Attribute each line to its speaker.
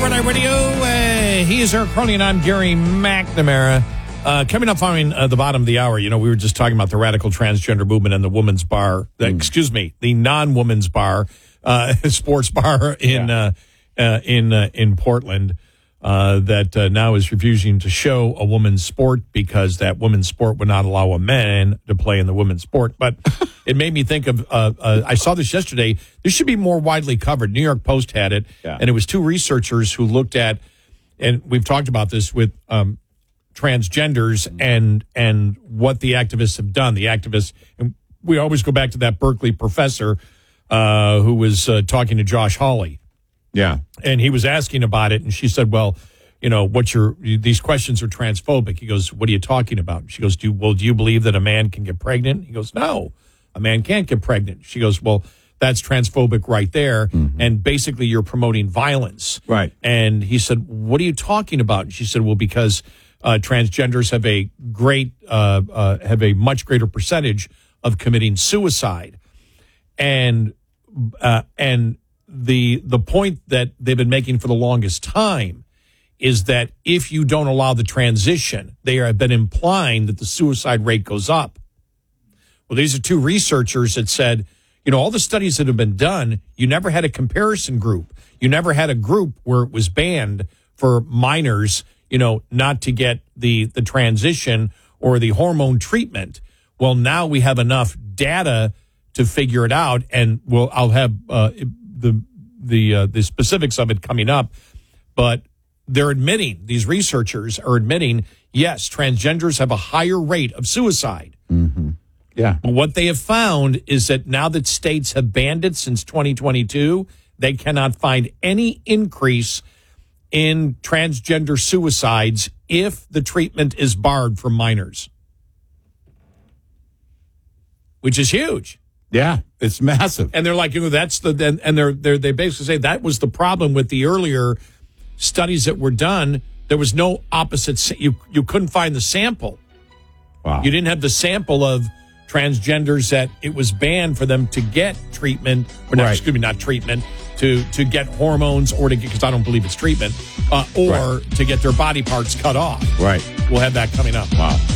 Speaker 1: Night Radio. He is Eric Crony, and I'm Gary McNamara. Coming up following the bottom of the hour, we were just talking about the radical transgender movement and the women's bar. The non-women's bar, sports bar in Portland that now is refusing to show a women's sport because that women's sport would not allow a man to play in the women's sport. But it made me think of, I saw this yesterday. This should be more widely covered. New York Post had it, and it was two researchers who looked at, and we've talked about this with transgenders and what the activists have done. The activists, and we always go back to that Berkeley professor who was talking to Josh Hawley.
Speaker 2: Yeah.
Speaker 1: And he was asking about it, and she said, well, these questions are transphobic. He goes, what are you talking about? She goes, do you believe that a man can get pregnant? He goes, no, a man can't get pregnant. She goes, well, that's transphobic right there. Mm-hmm. And basically you're promoting violence.
Speaker 2: Right.
Speaker 1: And he said, what are you talking about? And she said, well, because transgenders have have a much greater percentage of committing suicide. And the point that they've been making for the longest time is that if you don't allow the transition, they have been implying that the suicide rate goes up. Well, these are two researchers that said, all the studies that have been done, you never had a comparison group. You never had a group where it was banned for minors, not to get the transition or the hormone treatment. Well, now we have enough data to figure it out, and I'll have the specifics of it coming up, but these researchers are admitting, yes, transgenders have a higher rate of suicide.
Speaker 2: Mm-hmm. Yeah.
Speaker 1: But what they have found is that now that states have banned it since 2022, they cannot find any increase in transgender suicides if the treatment is barred from minors, which is huge.
Speaker 2: Yeah, it's massive.
Speaker 1: And they're like, they basically say that was the problem with the earlier studies that were done. There was no opposite. You couldn't find the sample.
Speaker 2: Wow.
Speaker 1: You didn't have the sample of transgenders that it was banned for them to get treatment, or not, excuse me, not treatment, to get hormones or to get, because I don't believe it's treatment, or to get their body parts cut off.
Speaker 2: Right.
Speaker 1: We'll have that coming up.
Speaker 2: Wow.